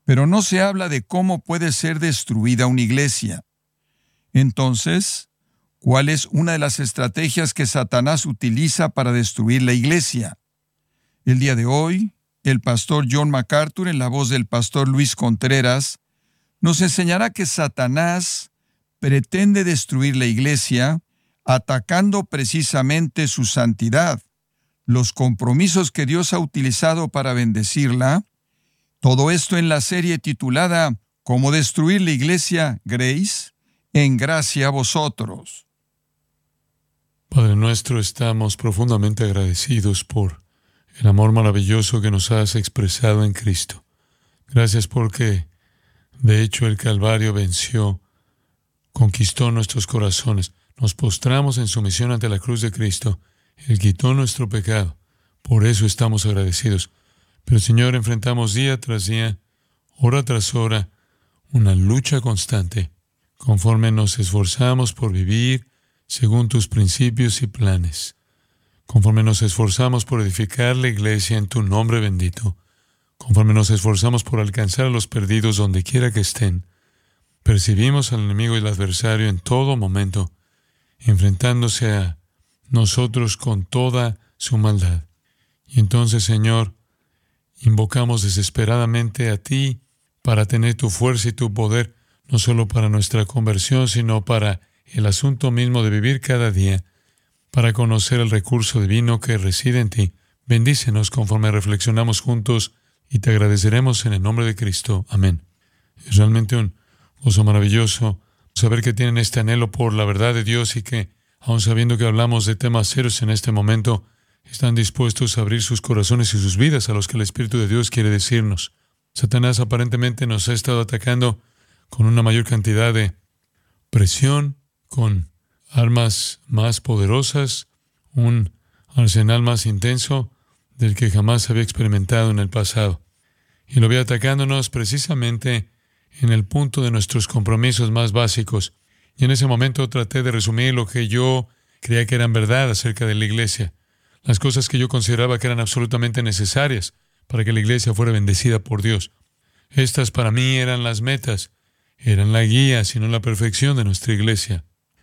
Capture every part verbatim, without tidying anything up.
pero no se habla de cómo puede ser destruida una iglesia. Entonces, ¿cuál es una de las estrategias que Satanás utiliza para destruir la iglesia? El día de hoy, el pastor John MacArthur, en la voz del pastor Luis Contreras, nos enseñará que Satanás pretende destruir la iglesia atacando precisamente su santidad, los compromisos que Dios ha utilizado para bendecirla. Todo esto en la serie titulada ¿Cómo destruir la iglesia, Grace? En gracia a vosotros. Padre nuestro, estamos profundamente agradecidos por el amor maravilloso que nos has expresado en Cristo. Gracias porque, de hecho, el Calvario venció, conquistó nuestros corazones. Nos postramos en sumisión ante la cruz de Cristo. Él quitó nuestro pecado. Por eso estamos agradecidos. Pero, Señor, enfrentamos día tras día, hora tras hora, una lucha constante, conforme nos esforzamos por vivir según tus principios y planes, conforme nos esforzamos por edificar la iglesia en tu nombre bendito, conforme nos esforzamos por alcanzar a los perdidos donde quiera que estén. Percibimos al enemigo y al adversario en todo momento, enfrentándose a nosotros con toda su maldad. Y entonces, Señor, invocamos desesperadamente a ti para tener tu fuerza y tu poder, no solo para nuestra conversión, sino para el asunto mismo de vivir cada día, para conocer el recurso divino que reside en ti. Bendícenos conforme reflexionamos juntos y te agradeceremos en el nombre de Cristo. Amén. Es realmente un gozo maravilloso saber que tienen este anhelo por la verdad de Dios y que, aun sabiendo que hablamos de temas serios en este momento, están dispuestos a abrir sus corazones y sus vidas a los que el Espíritu de Dios quiere decirnos. Satanás aparentemente nos ha estado atacando con una mayor cantidad de presión, con armas más poderosas, un arsenal más intenso del que jamás había experimentado en el pasado. Y lo ve atacándonos precisamente en el punto de nuestros compromisos más básicos. Y en ese momento traté de resumir lo que yo creía que eran verdad acerca de la iglesia, las cosas que yo consideraba que eran absolutamente necesarias para que la iglesia fuera bendecida por Dios. Estas para mí eran las metas, eran la guía, sino la perfección de nuestra iglesia.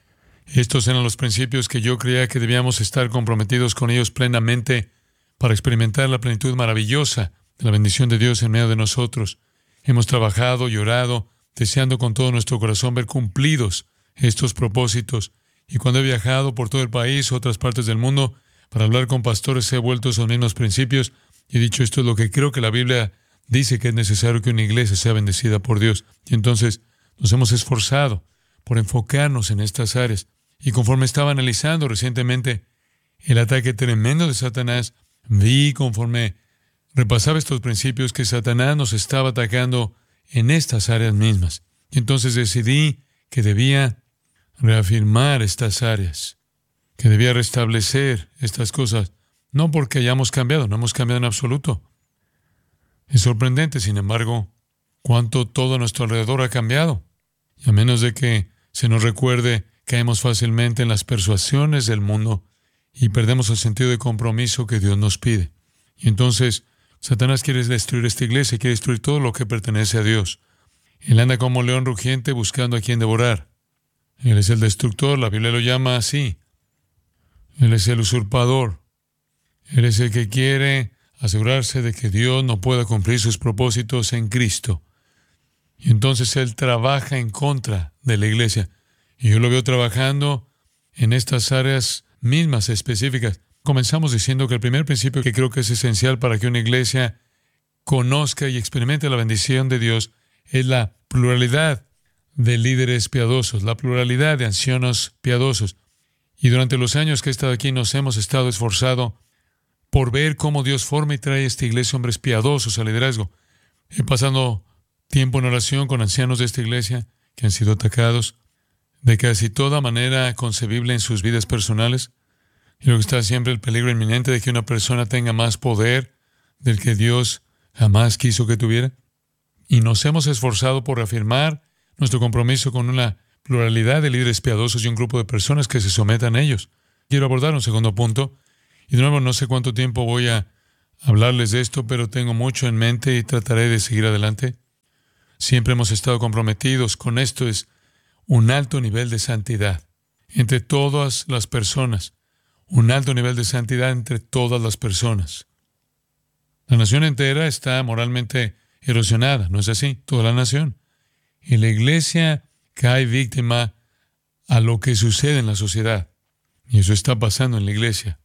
Estos eran los principios que yo creía que debíamos estar comprometidos con ellos plenamente para experimentar la plenitud maravillosa de la bendición de Dios en medio de nosotros. Hemos trabajado y orado, deseando con todo nuestro corazón ver cumplidos estos propósitos. Y cuando he viajado por todo el país o otras partes del mundo para hablar con pastores, he vuelto a esos mismos principios y he dicho, esto es lo que creo que la Biblia dice que es necesario que una iglesia sea bendecida por Dios. Y entonces nos hemos esforzado por enfocarnos en estas áreas. Y conforme estaba analizando recientemente el ataque tremendo de Satanás, vi conforme repasaba estos principios que Satanás nos estaba atacando en estas áreas mismas. Y entonces decidí que debía reafirmar estas áreas, que debía restablecer estas cosas, no porque hayamos cambiado, no hemos cambiado en absoluto. Es sorprendente, sin embargo, cuánto todo a nuestro alrededor ha cambiado. Y a menos de que se nos recuerde, caemos fácilmente en las persuasiones del mundo y perdemos el sentido de compromiso que Dios nos pide. Y entonces, Satanás quiere destruir esta iglesia, quiere destruir todo lo que pertenece a Dios. Él anda como león rugiente buscando a quien devorar. Él es el destructor, la Biblia lo llama así. Él es el usurpador. Él es el que quiere asegurarse de que Dios no pueda cumplir sus propósitos en Cristo. Y entonces Él trabaja en contra de la iglesia. Y yo lo veo trabajando en estas áreas mismas específicas. Comenzamos diciendo que el primer principio que creo que es esencial para que una iglesia conozca y experimente la bendición de Dios es la pluralidad de líderes piadosos, la pluralidad de ancianos piadosos. Y durante los años que he estado aquí nos hemos estado esforzado por ver cómo Dios forma y trae a esta iglesia hombres piadosos al liderazgo. He pasado tiempo en oración con ancianos de esta iglesia que han sido atacados de casi toda manera concebible en sus vidas personales. Y luego está siempre el peligro inminente de que una persona tenga más poder del que Dios jamás quiso que tuviera. Y nos hemos esforzado por reafirmar nuestro compromiso con una pluralidad de líderes piadosos y un grupo de personas que se sometan a ellos. Quiero abordar un segundo punto. Y de nuevo, no sé cuánto tiempo voy a hablarles de esto, pero tengo mucho en mente y trataré de seguir adelante. siempre hemos estado comprometidos con esto, es un alto nivel de santidad entre todas las personas. Un alto nivel de santidad entre todas las personas. La nación entera está moralmente erosionada, ¿no es así? Toda la nación. Y la iglesia cae víctima a lo que sucede en la sociedad. Y eso está pasando en la iglesia.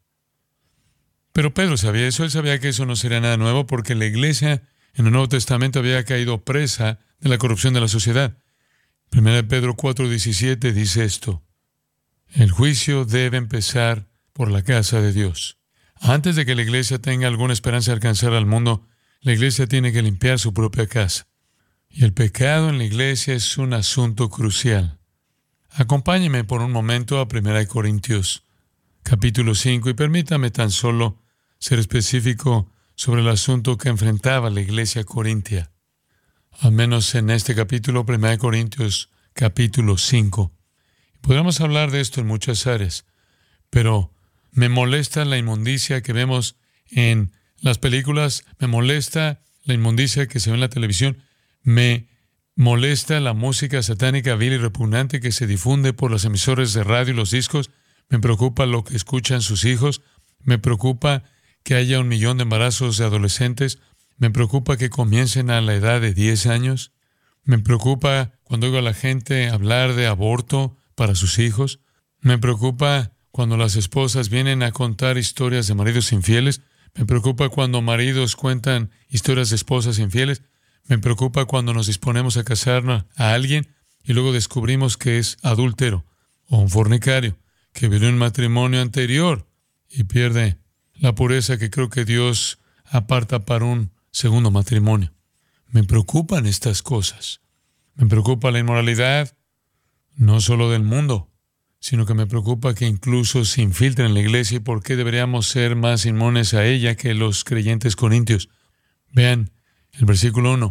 Pero Pedro sabía eso, él sabía que eso no sería nada nuevo porque la iglesia en el Nuevo Testamento había caído presa de la corrupción de la sociedad. Primera de Pedro cuatro diecisiete dice esto: el juicio debe empezar por la casa de Dios. Antes de que la iglesia tenga alguna esperanza de alcanzar al mundo, la iglesia tiene que limpiar su propia casa. Y el pecado en la iglesia es un asunto crucial. Acompáñeme por un momento a Primera de Corintios, capítulo cinco, y permítame tan solo ser específico sobre el asunto que enfrentaba la iglesia corintia. Al menos en este capítulo, Primera de Corintios, capítulo cinco. Podríamos hablar de esto en muchas áreas, pero me molesta la inmundicia que vemos en las películas, me molesta la inmundicia que se ve en la televisión, me molesta la música satánica vil y repugnante que se difunde por las emisoras de radio y los discos, me preocupa lo que escuchan sus hijos, me preocupa que haya un millón de embarazos de adolescentes, me preocupa que comiencen a la edad de diez años, me preocupa cuando oigo a la gente hablar de aborto para sus hijos, me preocupa cuando las esposas vienen a contar historias de maridos infieles, me preocupa cuando maridos cuentan historias de esposas infieles, me preocupa cuando nos disponemos a casarnos a alguien y luego descubrimos que es adúltero o un fornicario, que vivió un matrimonio anterior y pierde la pureza que creo que Dios aparta para un segundo matrimonio. Me preocupan estas cosas. Me preocupa la inmoralidad, no solo del mundo, sino que me preocupa que incluso se infiltre en la iglesia y por qué deberíamos ser más inmunes a ella que los creyentes corintios. Vean el versículo uno.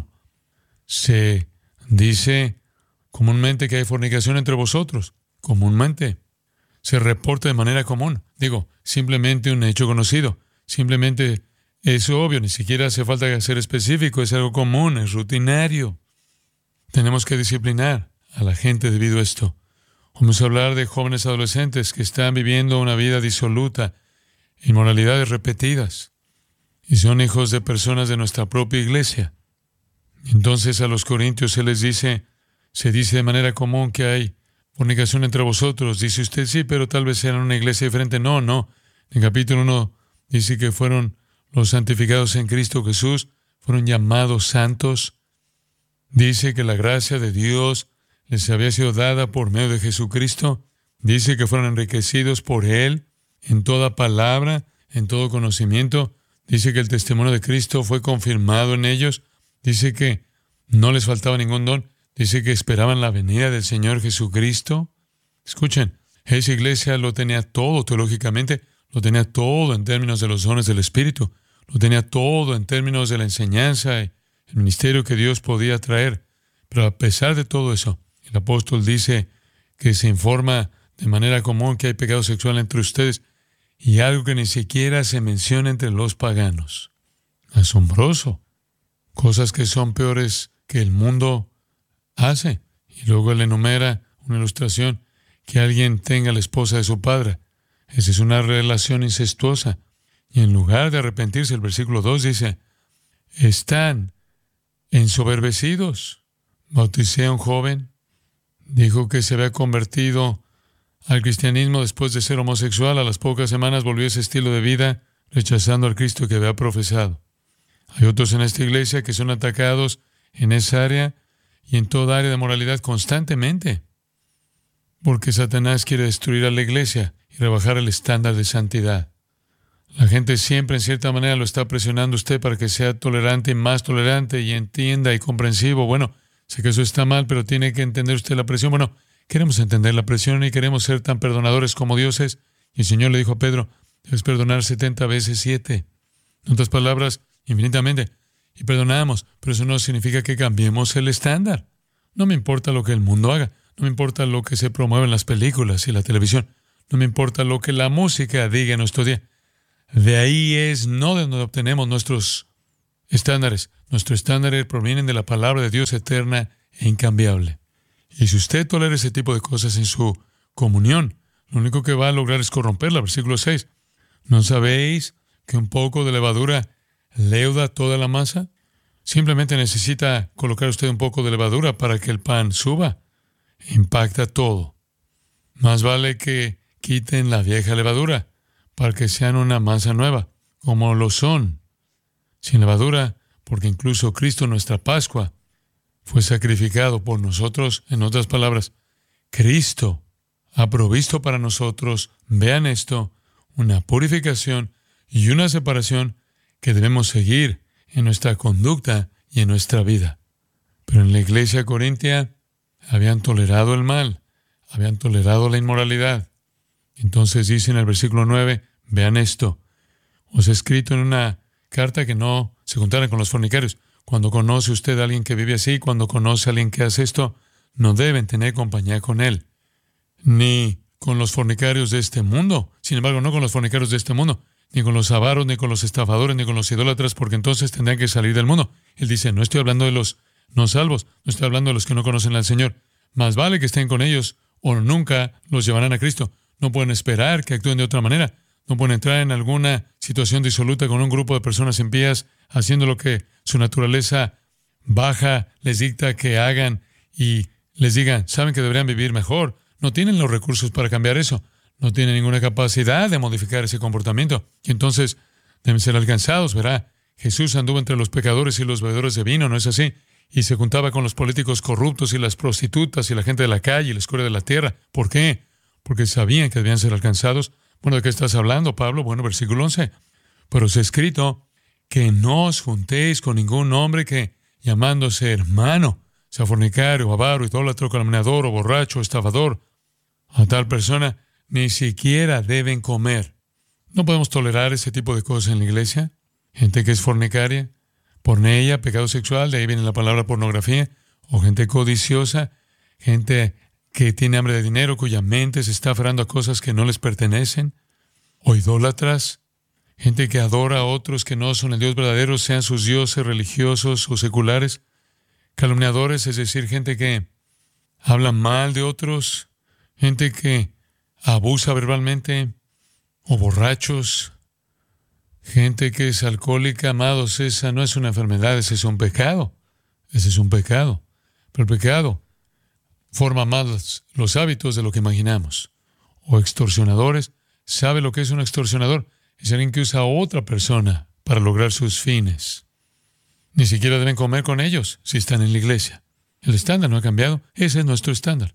Se dice comúnmente que hay fornicación entre vosotros. Comúnmente. Se reporta de manera común. Digo, simplemente un hecho conocido. Simplemente es obvio, ni siquiera hace falta ser específico, es algo común, es rutinario. Tenemos que disciplinar a la gente debido a esto. Vamos a hablar de jóvenes adolescentes que están viviendo una vida disoluta, inmoralidades repetidas, y son hijos de personas de nuestra propia iglesia. Entonces a los corintios se les dice, se dice de manera común que hay fornicación entre vosotros. Dice usted, sí, pero tal vez eran una iglesia diferente. No, no. En capítulo uno dice que fueron los santificados en Cristo Jesús, fueron llamados santos. Dice que la gracia de Dios les había sido dada por medio de Jesucristo. Dice que fueron enriquecidos por Él en toda palabra, en todo conocimiento. Dice que el testimonio de Cristo fue confirmado en ellos. Dice que no les faltaba ningún don. Dice que esperaban la venida del Señor Jesucristo. Escuchen, esa iglesia lo tenía todo teológicamente, lo tenía todo en términos de los dones del Espíritu, lo tenía todo en términos de la enseñanza y el ministerio que Dios podía traer. Pero a pesar de todo eso, el apóstol dice que se informa de manera común que hay pecado sexual entre ustedes y algo que ni siquiera se menciona entre los paganos. Asombroso. Cosas que son peores que el mundo hace. Y luego él enumera una ilustración, que alguien tenga la esposa de su padre. Esa es una relación incestuosa. Y en lugar de arrepentirse, el versículo dos dice, están ensoberbecidos. Bauticé a un joven, dijo que se había convertido al cristianismo después de ser homosexual. A las pocas semanas volvió a ese estilo de vida, rechazando al Cristo que había profesado. Hay otros en esta iglesia que son atacados en esa área y en toda área de moralidad constantemente, porque Satanás quiere destruir a la iglesia y rebajar el estándar de santidad. La gente siempre, en cierta manera, lo está presionando a usted para que sea tolerante y más tolerante y entienda y comprensivo. Bueno, sé que eso está mal, pero tiene que entender usted la presión. Bueno, queremos entender la presión y queremos ser tan perdonadores como Dios es. Y el Señor le dijo a Pedro, debes perdonar setenta veces siete. En otras palabras, infinitamente. Y perdonamos, pero eso no significa que cambiemos el estándar. No me importa lo que el mundo haga. No me importa lo que se promueve en las películas y la televisión. No me importa lo que la música diga en nuestro día. De ahí es no de donde obtenemos nuestros estándares. Nuestros estándares provienen de la palabra de Dios eterna e incambiable. Y si usted tolera ese tipo de cosas en su comunión, lo único que va a lograr es corromperla. Versículo seis. ¿No sabéis que un poco de levadura leuda toda la masa? Simplemente necesita colocar usted un poco de levadura para que el pan suba. Impacta todo. Más vale que quiten la vieja levadura para que sean una masa nueva, como lo son. Sin levadura, porque incluso Cristo, nuestra Pascua, fue sacrificado por nosotros. En otras palabras, Cristo ha provisto para nosotros, vean esto, una purificación y una separación que debemos seguir en nuestra conducta y en nuestra vida. Pero en la iglesia corintia habían tolerado el mal, habían tolerado la inmoralidad. Entonces dice en el versículo nueve, vean esto, os he escrito en una carta que no se juntara con los fornicarios. Cuando conoce usted a alguien que vive así, cuando conoce a alguien que hace esto, no deben tener compañía con él, ni con los fornicarios de este mundo. Sin embargo, no con los fornicarios de este mundo, ni con los avaros, ni con los estafadores, ni con los idólatras, porque entonces tendrán que salir del mundo. Él dice, no estoy hablando de los no salvos, no estoy hablando de los que no conocen al Señor. Más vale que estén con ellos o nunca los llevarán a Cristo. No pueden esperar que actúen de otra manera. No pueden entrar en alguna situación disoluta con un grupo de personas impías haciendo lo que su naturaleza baja les dicta que hagan y les digan, saben que deberían vivir mejor. No tienen los recursos para cambiar eso. No tienen ninguna capacidad de modificar ese comportamiento. Y entonces deben ser alcanzados, ¿verdad? Jesús anduvo entre los pecadores y los bebedores de vino, ¿no es así? Y se juntaba con los políticos corruptos y las prostitutas y la gente de la calle y la escoria de la tierra. ¿Por qué? Porque sabían que debían ser alcanzados. Bueno, ¿de qué estás hablando, Pablo? Bueno, versículo once. Pero os he escrito que no os juntéis con ningún hombre que, llamándose hermano, sea fornicario, avaro, idólatra, calumniador, o borracho, o estafador, a tal persona ni siquiera deben comer. No podemos tolerar ese tipo de cosas en la iglesia. Gente que es fornicaria, porneia, pecado sexual, de ahí viene la palabra pornografía, o gente codiciosa, gente que tiene hambre de dinero, cuya mente se está aferrando a cosas que no les pertenecen, o idólatras, gente que adora a otros que no son el Dios verdadero, sean sus dioses religiosos o seculares, calumniadores, es decir, gente que habla mal de otros, gente que abusa verbalmente, o borrachos, gente que es alcohólica. Amados, esa no es una enfermedad, ese es un pecado, ese es un pecado, pero el pecado forma más los hábitos de lo que imaginamos. O extorsionadores, ¿sabe lo que es un extorsionador? Es alguien que usa a otra persona para lograr sus fines. Ni siquiera deben comer con ellos si están en la iglesia. El estándar no ha cambiado, ese es nuestro estándar.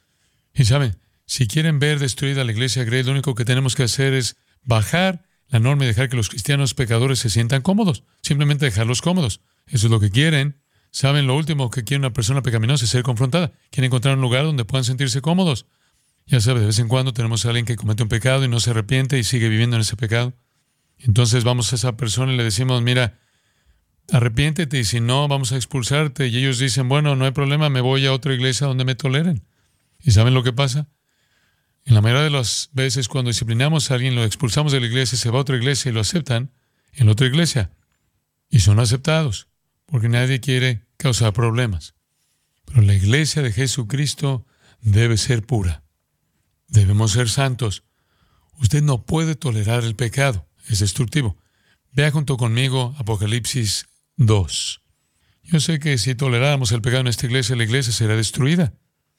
Y saben, si quieren ver destruida la iglesia Grace, lo único que tenemos que hacer es bajar la norma y dejar que los cristianos pecadores se sientan cómodos. Simplemente dejarlos cómodos. Eso es lo que quieren. ¿Saben? Lo último que quiere una persona pecaminosa es ser confrontada. Quieren encontrar un lugar donde puedan sentirse cómodos. Ya sabe, de vez en cuando tenemos a alguien que comete un pecado y no se arrepiente y sigue viviendo en ese pecado. Entonces vamos a esa persona y le decimos, mira, arrepiéntete y si no, vamos a expulsarte. Y ellos dicen, bueno, no hay problema, me voy a otra iglesia donde me toleren. ¿Y saben lo que pasa? En la mayoría de las veces cuando disciplinamos a alguien, lo expulsamos de la iglesia, se va a otra iglesia y lo aceptan en la otra iglesia. Y son aceptados, porque nadie quiere causar problemas. Pero la iglesia de Jesucristo debe ser pura. Debemos ser santos. Usted no puede tolerar el pecado, es destructivo. Vea junto conmigo Apocalipsis dos. Yo sé que si toleráramos el pecado en esta iglesia, la iglesia será destruida.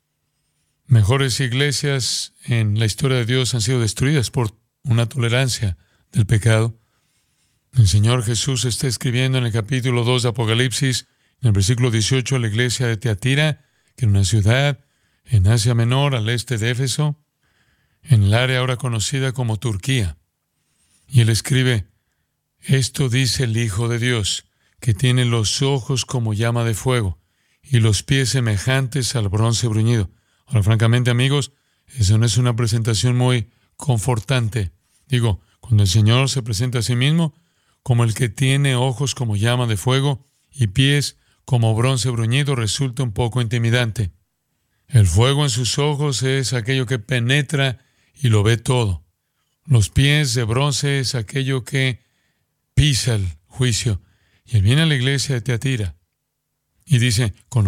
Mejores iglesias en la historia de Dios han sido destruidas por una tolerancia del pecado. El Señor Jesús está escribiendo en el capítulo dos de Apocalipsis, en el versículo dieciocho, a la iglesia de Tiatira, que era una ciudad en Asia Menor, al este de Éfeso, en el área ahora conocida como Turquía. Y él escribe, esto dice el Hijo de Dios, que tiene los ojos como llama de fuego y los pies semejantes al bronce bruñido. Ahora, francamente, amigos, eso no es una presentación muy confortante. Digo, cuando el Señor se presenta a sí mismo como el que tiene ojos como llama de fuego y pies como bronce bruñido, resulta un poco intimidante. El fuego en sus ojos es aquello que penetra y lo ve todo. Los pies de bronce es aquello que pisa el juicio. Y él viene a la iglesia de Tiatira y dice,